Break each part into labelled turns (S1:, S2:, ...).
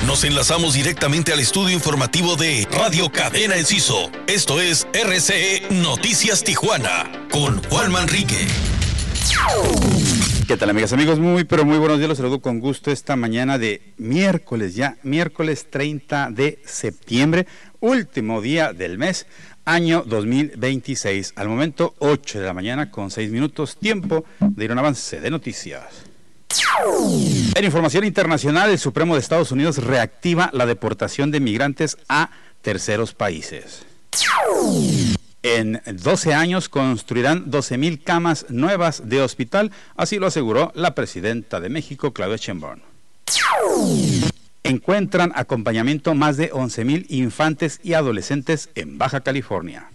S1: Nos enlazamos directamente al estudio informativo de Radio Cadena Enciso. Esto es RCE Noticias Tijuana con Juan Manrique.
S2: ¿Qué tal, amigas, amigos? Muy buenos días. Los saludo con gusto esta mañana de miércoles, ya miércoles 30 de septiembre, último día del mes, año 2026. Al momento, 8 de la mañana con 6 minutos, tiempo de ir a un avance de noticias. En información internacional, el Supremo de Estados Unidos reactiva la deportación de migrantes a terceros países. En 12 años construirán 12,000 camas nuevas de hospital, así lo aseguró la presidenta de México, Claudia Sheinbaum. Encuentran acompañamiento más de 11,000 infantes y adolescentes en Baja California.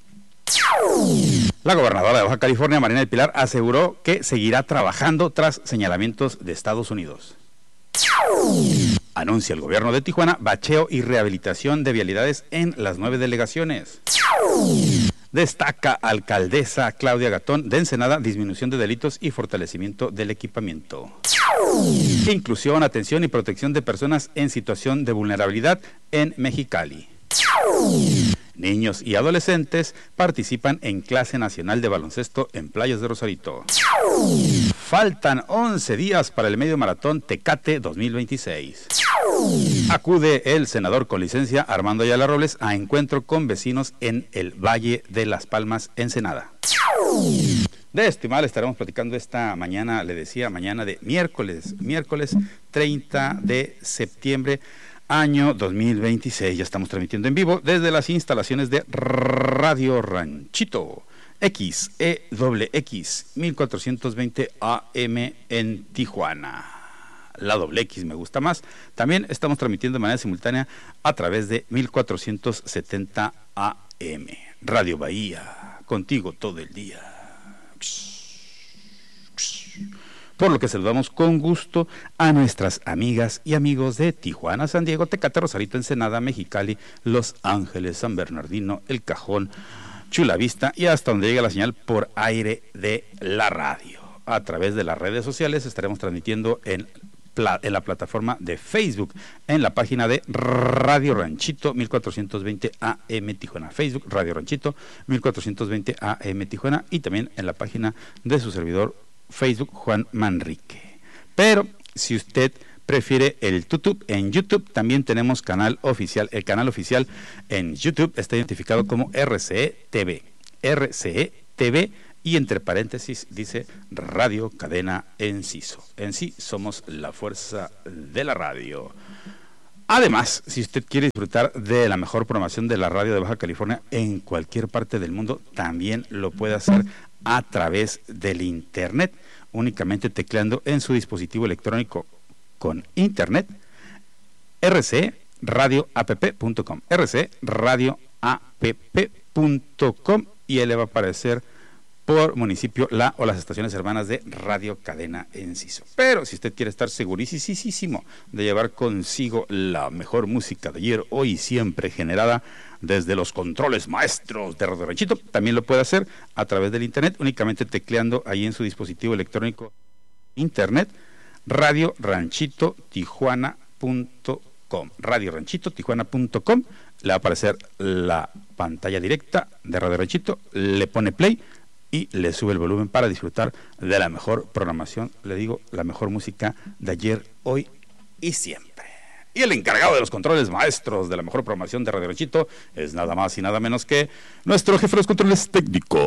S2: La gobernadora de Baja California, Marina del Pilar, aseguró que seguirá trabajando tras señalamientos de Estados Unidos. Anuncia el gobierno de Tijuana bacheo y rehabilitación de vialidades en las 9 delegaciones. Destaca alcaldesa Claudia Gatón de Ensenada disminución de delitos y fortalecimiento del equipamiento. Inclusión, atención y protección de personas en situación de vulnerabilidad en Mexicali. Niños y adolescentes participan en clase nacional de baloncesto en Playas de Rosarito. Faltan 11 días para el medio maratón Tecate 2026. Acude el senador con licencia Armando Ayala Robles a encuentro con vecinos en el Valle de Las Palmas, Ensenada. De esto y más estaremos platicando esta mañana, le decía, mañana de miércoles 30 de septiembre, año 2026. Ya estamos transmitiendo en vivo desde las instalaciones de Radio Ranchito, XEXX 1420 AM en Tijuana. La doble X me gusta más. También estamos transmitiendo de manera simultánea a través de 1470 AM. Radio Bahía, contigo todo el día. Por lo que saludamos con gusto a nuestras amigas y amigos de Tijuana, San Diego, Tecate, Rosarito, Ensenada, Mexicali, Los Ángeles, San Bernardino, El Cajón, Chula Vista y hasta donde llega la señal por aire de la radio. A través de las redes sociales estaremos transmitiendo en la plataforma de Facebook, en la página de Radio Ranchito 1420 AM Tijuana, Facebook Radio Ranchito 1420 AM Tijuana, y también en la página de su servidor Facebook Juan Manrique. Pero si usted prefiere el YouTube, en YouTube también tenemos canal oficial. El canal oficial en YouTube está identificado como RCE TV, y entre paréntesis dice Radio Cadena Enciso. En sí somos la fuerza de la radio. Además, si usted quiere disfrutar de la mejor programación de la radio de Baja California en cualquier parte del mundo, también lo puede hacer a través del internet, únicamente tecleando en su dispositivo electrónico con internet rcradioapp.com, rcradioapp.com, y él le va a aparecer por municipio la o las estaciones hermanas de Radio Cadena Enciso. Pero si usted quiere estar segurísimo de llevar consigo la mejor música de ayer, hoy y siempre, generada desde los controles maestros de Radio Ranchito, también lo puede hacer a través del internet, únicamente tecleando ahí en su dispositivo electrónico internet radioranchitotijuana.com, radioranchitotijuana.com. Le va a aparecer la pantalla directa de Radio Ranchito, le pone play y le sube el volumen para disfrutar de la mejor programación, le digo, la mejor música de ayer, hoy y siempre. Y el encargado de los controles maestros de la mejor programación de Radio Ranchito es nada más y nada menos que nuestro jefe de los controles técnicos,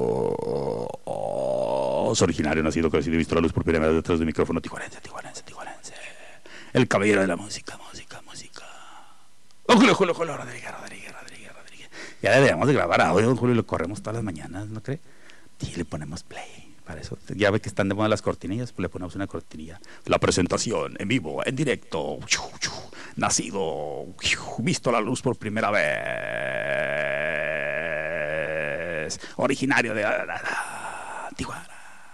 S2: originario, nacido, crecido y visto la luz por primera vez detrás del micrófono, tijuanense. El caballero de la música. Don Julio Rodríguez. Ya deberíamos de grabar audio, don Julio, y lo corremos todas las mañanas, ¿no cree? Y le ponemos play. Para eso, ya ve que están de moda las cortinillas, pues le ponemos una cortinilla. La presentación en vivo, en directo, nacido, visto la luz por primera vez, originario de Tijuana,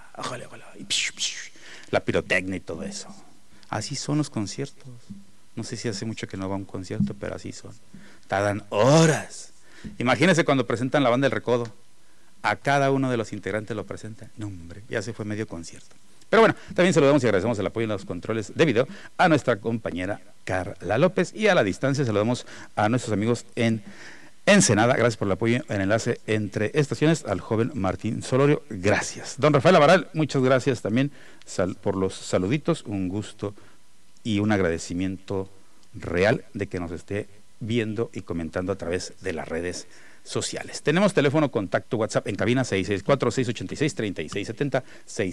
S2: la pirotecnia y todo eso. Así son los conciertos. No sé si hace mucho que no va a un concierto, pero así son. Tardan horas. Imagínense cuando presentan la banda del Recodo. A cada uno de los integrantes lo presentan. No, hombre, ya se fue medio concierto. Pero bueno, también saludamos y agradecemos el apoyo en los controles de video a nuestra compañera Carla López, y a la distancia saludamos a nuestros amigos en Ensenada. Gracias por el apoyo en enlace entre estaciones, al joven Martín Solorio. Gracias. Don Rafael Amaral, muchas gracias también por los saluditos. Un gusto y un agradecimiento real de que nos esté viendo y comentando a través de las redes sociales. Tenemos teléfono contacto WhatsApp en cabina 664-686-3670,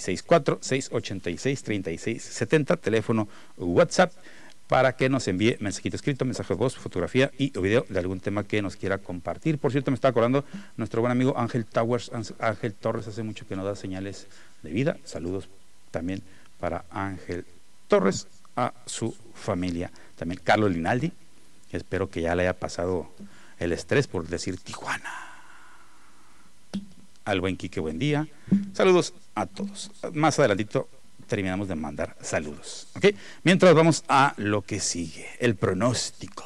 S2: 664-686-3670, teléfono WhatsApp para que nos envíe mensajito escrito, mensaje de voz, fotografía y o video de algún tema que nos quiera compartir. Por cierto, me estaba acordando, nuestro buen amigo Ángel Torres, hace mucho que no da señales de vida. Saludos también para Ángel Torres, a su familia. También Carlos Linaldi, espero que ya le haya pasado el estrés por decir Tijuana. Al buen Quique, buen día. Saludos a todos. Más adelantito terminamos de mandar saludos, ¿ok? Mientras vamos a lo que sigue, el pronóstico.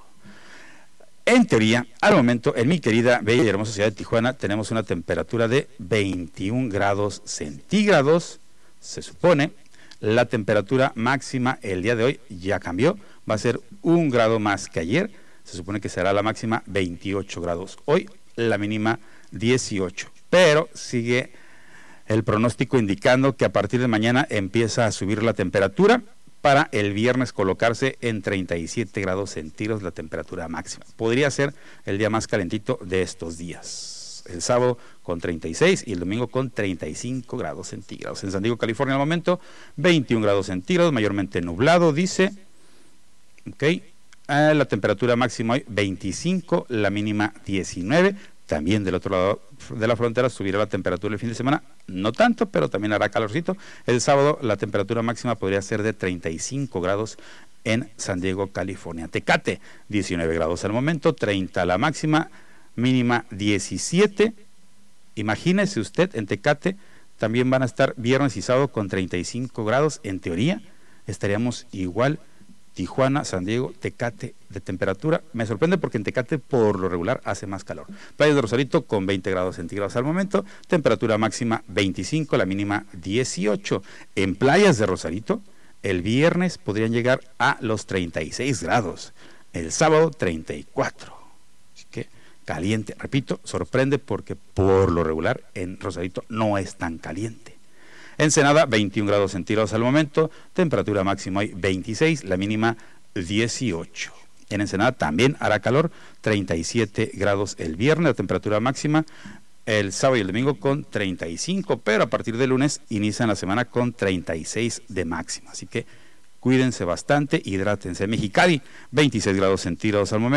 S2: En teoría, al momento, en mi querida, bella y hermosa ciudad de Tijuana, tenemos una temperatura de 21 grados centígrados. Se supone, la temperatura máxima el día de hoy ya cambió, va a ser 1 grado más que ayer. Se supone que será la máxima 28 grados. Hoy la mínima 18. Pero sigue el pronóstico indicando que a partir de mañana empieza a subir la temperatura para el viernes colocarse en 37 grados centígrados la temperatura máxima. Podría ser el día más calentito de estos días. El sábado con 36 y el domingo con 35 grados centígrados. En San Diego, California, al momento 21 grados centígrados, mayormente nublado, dice. Ok. La temperatura máxima hoy 25, la mínima 19. También del otro lado de la frontera subirá la temperatura el fin de semana, no tanto, pero también hará calorcito. El sábado la temperatura máxima podría ser de 35 grados en San Diego, California. Tecate, 19 grados al momento, 30 la máxima, mínima 17. Imagínese usted, en Tecate también van a estar viernes y sábado con 35 grados. En teoría estaríamos igual Tijuana, San Diego, Tecate de temperatura. Me sorprende porque en Tecate por lo regular hace más calor. Playas de Rosarito con 20 grados centígrados al momento, temperatura máxima 25, la mínima 18. En Playas de Rosarito el viernes podrían llegar a los 36 grados, el sábado 34. Así que caliente, repito, sorprende porque por lo regular en Rosarito no es tan caliente. Ensenada, 21 grados centígrados al momento, temperatura máxima hoy 26, la mínima 18. En Ensenada también hará calor, 37 grados el viernes, la temperatura máxima, el sábado y el domingo con 35, pero a partir del lunes inician la semana con 36 de máxima. Así que cuídense bastante, hidrátense. Mexicali, 26 grados centígrados al momento.